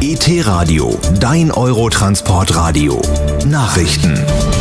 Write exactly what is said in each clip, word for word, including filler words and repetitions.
E T-Radio, dein Eurotransportradio. Nachrichten.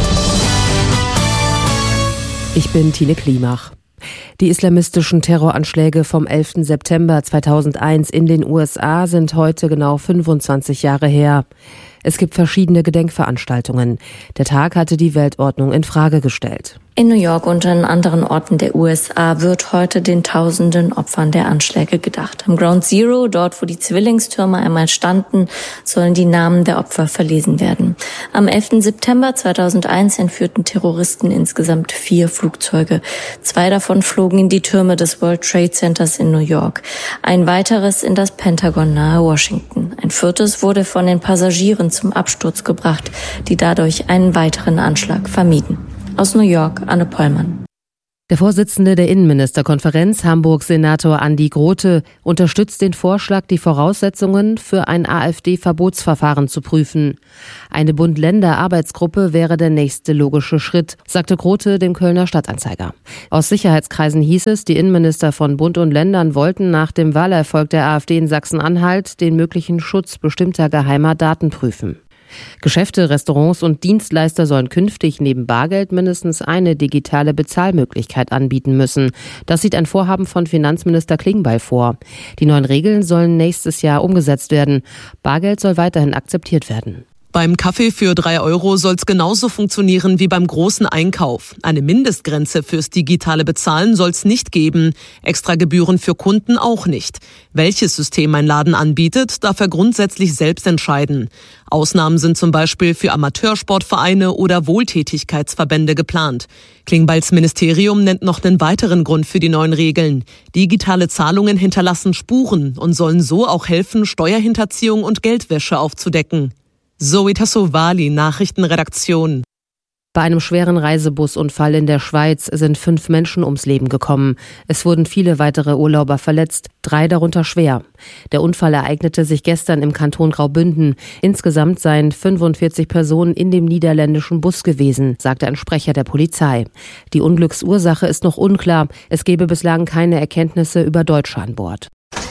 Ich bin Tine Klimach. Die islamistischen Terroranschläge vom elften September zweitausendeins in den U S A sind heute genau fünfundzwanzig Jahre her. Es gibt verschiedene Gedenkveranstaltungen. Der Tag hatte die Weltordnung in Frage gestellt. In New York und an anderen Orten der U S A wird heute den tausenden Opfern der Anschläge gedacht. Am Ground Zero, dort wo die Zwillingstürme einmal standen, sollen die Namen der Opfer verlesen werden. Am elften September zweitausendeins entführten Terroristen insgesamt vier Flugzeuge. Zwei davon flogen in die Türme des World Trade Centers in New York. Ein weiteres in das Pentagon nahe Washington. Ein viertes wurde von den Passagieren zum Absturz gebracht, die dadurch einen weiteren Anschlag vermieden. Aus New York, Anne Pollmann. Der Vorsitzende der Innenministerkonferenz, Hamburg-Senator Andi Grote, unterstützt den Vorschlag, die Voraussetzungen für ein AfD-Verbotsverfahren zu prüfen. Eine Bund-Länder-Arbeitsgruppe wäre der nächste logische Schritt, sagte Grote dem Kölner Stadtanzeiger. Aus Sicherheitskreisen hieß es, die Innenminister von Bund und Ländern wollten nach dem Wahlerfolg der AfD in Sachsen-Anhalt den möglichen Schutz bestimmter geheimer Daten prüfen. Geschäfte, Restaurants und Dienstleister sollen künftig neben Bargeld mindestens eine digitale Bezahlmöglichkeit anbieten müssen. Das sieht ein Vorhaben von Finanzminister Klingbeil vor. Die neuen Regeln sollen nächstes Jahr umgesetzt werden. Bargeld soll weiterhin akzeptiert werden. Beim Kaffee für drei Euro soll es genauso funktionieren wie beim großen Einkauf. Eine Mindestgrenze fürs digitale Bezahlen soll es nicht geben. Extra Gebühren für Kunden auch nicht. Welches System ein Laden anbietet, darf er grundsätzlich selbst entscheiden. Ausnahmen sind zum Beispiel für Amateursportvereine oder Wohltätigkeitsverbände geplant. Klingbeils Ministerium nennt noch einen weiteren Grund für die neuen Regeln. Digitale Zahlungen hinterlassen Spuren und sollen so auch helfen, Steuerhinterziehung und Geldwäsche aufzudecken. Zoe Tassovali, Nachrichtenredaktion. Bei einem schweren Reisebusunfall in der Schweiz sind fünf Menschen ums Leben gekommen. Es wurden viele weitere Urlauber verletzt, drei darunter schwer. Der Unfall ereignete sich gestern im Kanton Graubünden. Insgesamt seien fünfundvierzig Personen in dem niederländischen Bus gewesen, sagte ein Sprecher der Polizei. Die Unglücksursache ist noch unklar. Es gebe bislang keine Erkenntnisse über Deutsche an Bord.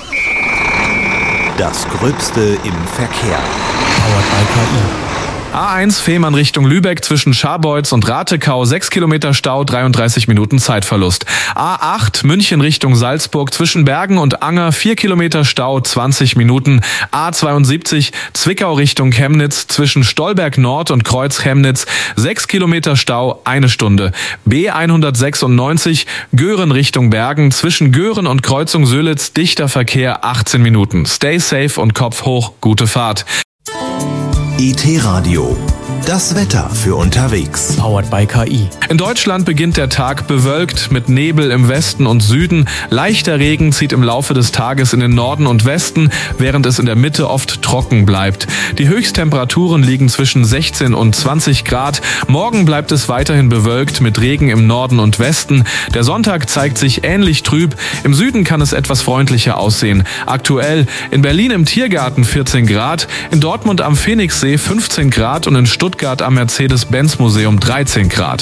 Das Gröbste im Verkehr. Powered by K I. A eins Fehmarn Richtung Lübeck zwischen Scharbeutz und Ratekau, sechs Kilometer Stau, dreiunddreißig Minuten Zeitverlust. A acht München Richtung Salzburg zwischen Bergen und Anger, vier Kilometer Stau, zwanzig Minuten. A zweiundsiebzig Zwickau Richtung Chemnitz zwischen Stolberg Nord und Kreuz Chemnitz, sechs Kilometer Stau, eine Stunde. B hundertsechsundneunzig Göhren Richtung Bergen zwischen Göhren und Kreuzung Sölitz, dichter Verkehr, achtzehn Minuten. Stay safe und Kopf hoch, gute Fahrt. E T-Radio, das Wetter für unterwegs. Powered by K I. In Deutschland beginnt der Tag bewölkt mit Nebel im Westen und Süden. Leichter Regen zieht im Laufe des Tages in den Norden und Westen, während es in der Mitte oft trocken bleibt. Die Höchsttemperaturen liegen zwischen sechzehn und zwanzig Grad. Morgen bleibt es weiterhin bewölkt mit Regen im Norden und Westen. Der Sonntag zeigt sich ähnlich trüb. Im Süden kann es etwas freundlicher aussehen. Aktuell in Berlin im Tiergarten vierzehn Grad, in Dortmund am Phoenixsee fünfzehn Grad und in Stuttgart am Mercedes-Benz-Museum dreizehn Grad.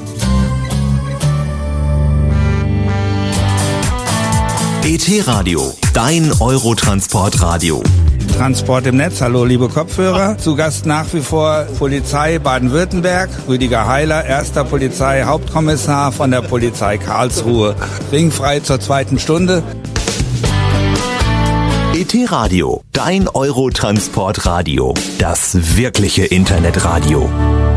E T-Radio, dein Eurotransportradio. Transport im Netz, hallo liebe Kopfhörer. Zu Gast nach wie vor Polizei Baden-Württemberg, Rüdiger Heiler, erster Polizeihauptkommissar von der Polizei Karlsruhe. Ringfrei zur zweiten Stunde. E T-Radio, dein Eurotransportradio. Das wirkliche Internetradio.